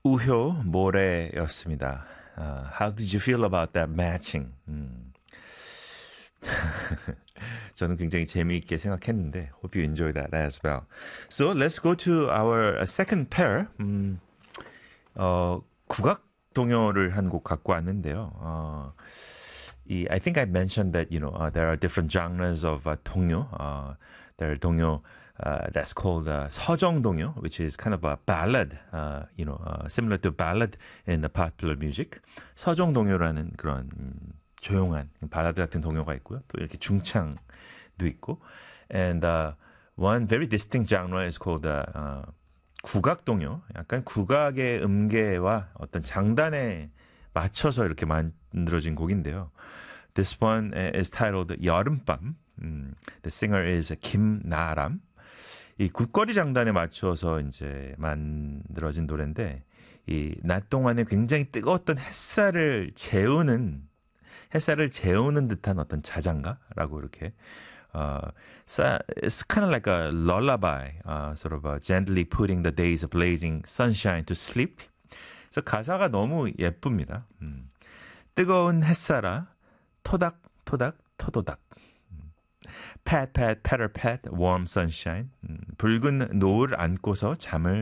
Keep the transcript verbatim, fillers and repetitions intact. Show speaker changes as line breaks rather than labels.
우효 모래였습니다. Uh, how did you feel about that matching? 음. 저는 굉장히 재미있게 생각했는데 hope you enjoy that as well. So let's go to our second pair. 음, 어, 국악 동요를 한 곡 갖고 왔는데요. 어, 이, I think I mentioned that you know uh, there are different genres of uh, 동요. Uh, there are 동요 uh, that's called uh, 서정 동요, which is kind of a ballad, uh, you know, uh, similar to ballad in the popular music. 서정 동요라는 그런 음, 조용한 발라드 같은 동요가 있고요. 또 이렇게 중창도 있고, and uh, one very distinct genre is called uh, uh, 국악 동요. 약간 국악의 음계와 어떤 장단에 맞춰서 이렇게 만들어진 곡인데요. This one is titled 여름밤. 음, the singer is 김나람. 이 국거리 장단에 맞춰서 이제 만들어진 노래인데, 이 낮 동안에 굉장히 뜨거웠던 햇살을 재우는 햇살을 재우는 듯한 어떤 자장가라고 이렇게. Uh, it's kind of like a lullaby, uh, sort of uh, gently putting the days of blazing sunshine to sleep. 그래서 가사가 너무 예쁩니다. 음. 뜨거운 햇살아, 토닥, 토닥, 토도닥. Pat, pat, patter, pat, warm sunshine. 음. 붉은 노을 안고서 잠을